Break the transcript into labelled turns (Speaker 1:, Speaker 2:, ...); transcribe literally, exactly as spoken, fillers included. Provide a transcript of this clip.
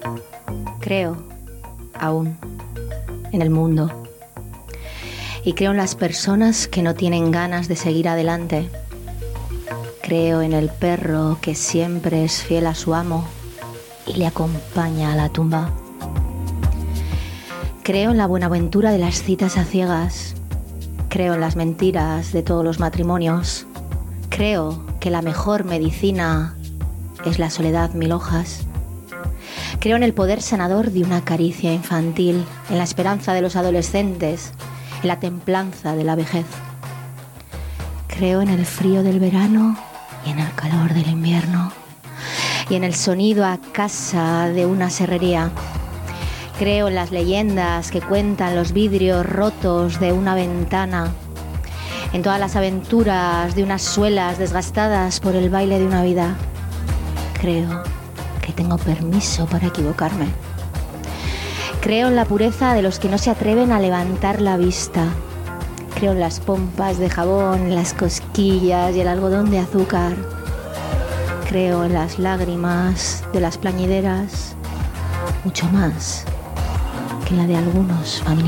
Speaker 1: Creo, aún, en el mundo. Y creo en las personas que no tienen ganas de seguir adelante. Creo en el perro que siempre es fiel a su amo y le acompaña a la tumba. Creo en la buenaventura de las citas a ciegas. Creo en las mentiras de todos los matrimonios. Creo que la mejor medicina es la soledad mil hojas. Creo en el poder sanador de una caricia infantil, en la esperanza de los adolescentes, en la templanza de la vejez. Creo en el frío del verano y en el calor del invierno, y en el sonido a casa de una serrería. Creo en las leyendas que cuentan los vidrios rotos de una ventana, en todas las aventuras de unas suelas desgastadas por el baile de una vida. Creo que tengo permiso para equivocarme. Creo en la pureza de los que no se atreven a levantar la vista. Creo en las pompas de jabón, las cosquillas y el algodón de azúcar. Creo en las lágrimas de las plañideras, mucho más que en la de algunos familiares.